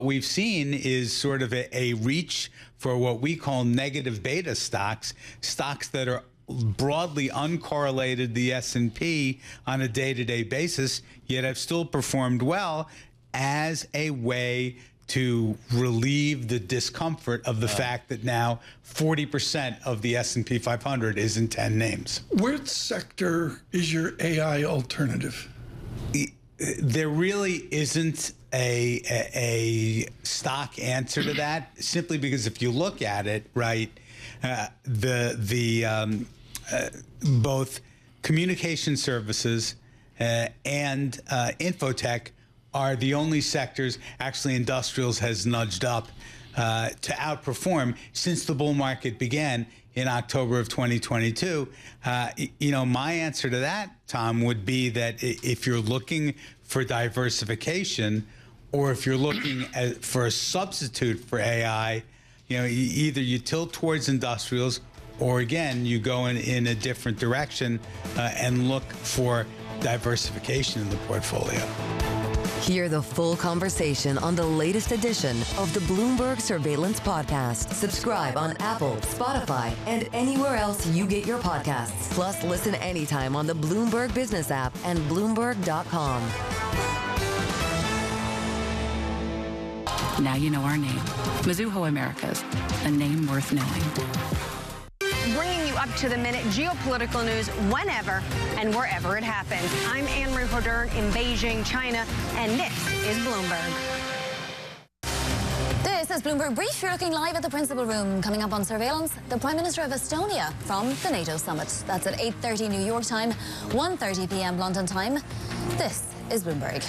we've seen is sort of a reach for what we call negative beta stocks, stocks that are broadly uncorrelated the S&P on a day-to-day basis, yet have still performed well as a way to relieve the discomfort of the fact that now 40% of the S&P 500 is in 10 names. Which sector is your AI alternative? There really isn't a stock answer to that, simply because if you look at it, right, both communication services and infotech are the only sectors. Actually, industrials has nudged up to outperform since the bull market began in October of 2022. My answer to that, Tom, would be that if you're looking for diversification, or if you're looking for a substitute for AI, either you tilt towards industrials, or again, you go in a different direction and look for diversification in the portfolio. Hear the full conversation on the latest edition of the Bloomberg Surveillance Podcast. Subscribe on Apple, Spotify, and anywhere else you get your podcasts. Plus, listen anytime on the Bloomberg Business app and Bloomberg.com. Now you know our name. Mizuho Americas, a name worth knowing. Bringing you up to the minute geopolitical news whenever and wherever it happens. I'm Anne-Marie Hodern in Beijing, China, and this is Bloomberg. This is Bloomberg Brief. You're looking live at the Principal Room. Coming up on surveillance, the Prime Minister of Estonia from the NATO summit. That's at 8:30 New York time, 1:30 p.m. London time. This is Bloomberg.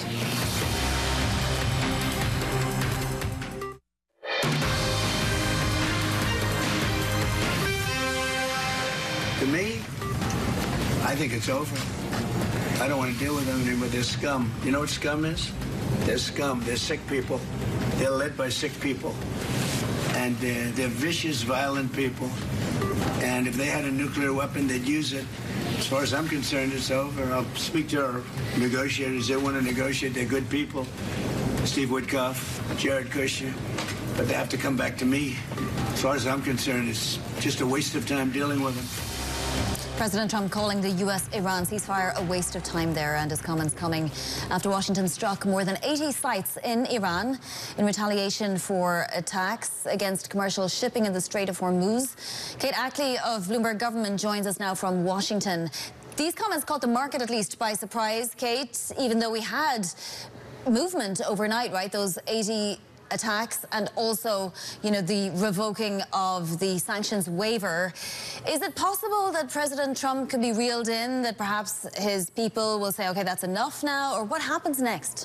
To me, I think it's over. I don't want to deal with them anymore. They're scum. You know what scum is? They're scum. They're sick people. They're led by sick people. And they're vicious, violent people. And if they had a nuclear weapon, they'd use it. As far as I'm concerned, it's over. I'll speak to our negotiators. They want to negotiate. They're good people. Steve Witkoff, Jared Kushner. But they have to come back to me. As far as I'm concerned, it's just a waste of time dealing with them. President Trump calling the U.S.-Iran ceasefire a waste of time there, and his comments coming after Washington struck more than 80 sites in Iran in retaliation for attacks against commercial shipping in the Strait of Hormuz. Kate Ackley of Bloomberg Government joins us now from Washington. These comments caught the market at least by surprise, Kate, even though we had movement overnight, right? Those 80 attacks and also, the revoking of the sanctions waiver. Is it possible that President Trump could be reeled in, that perhaps his people will say, okay, that's enough now, or what happens next?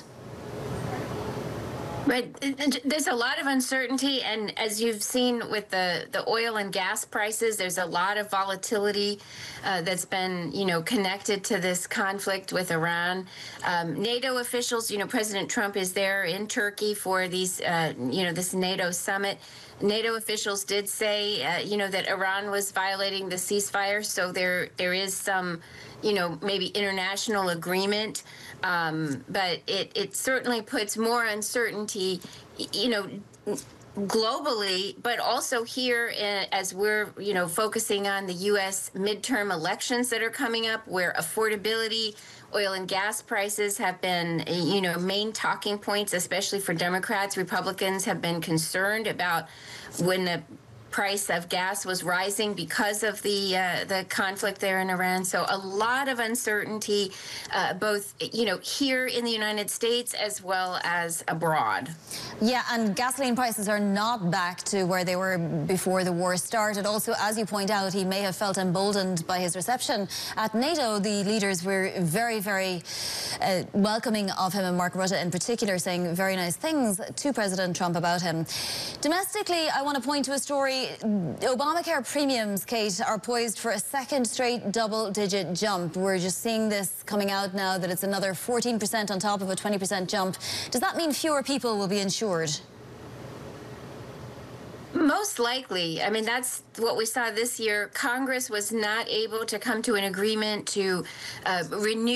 Right. There's a lot of uncertainty, and as you've seen with the oil and gas prices, there's a lot of volatility that's been, connected to this conflict with Iran. NATO officials, President Trump is there in Turkey for these, this NATO summit. NATO officials did say, that Iran was violating the ceasefire, so there is some, maybe international agreement. But it certainly puts more uncertainty, globally, but also here as we're, focusing on the U.S. midterm elections that are coming up, where affordability, oil and gas prices have been, main talking points, especially for Democrats. Republicans have been concerned about when the price of gas was rising because of the conflict there in Iran. So a lot of uncertainty, both here in the United States as well as abroad. Yeah, and gasoline prices are not back to where they were before the war started. Also, as you point out, he may have felt emboldened by his reception at NATO. The leaders were very, very welcoming of him, and Mark Rutte in particular, saying very nice things to President Trump about him. Domestically, I want to point to a story. Obamacare premiums, Kate, are poised for a second straight double-digit jump. We're just seeing this coming out now, that it's another 14% on top of a 20% jump. Does that mean fewer people will be insured? Most likely. I mean, that's what we saw this year. Congress was not able to come to an agreement to renew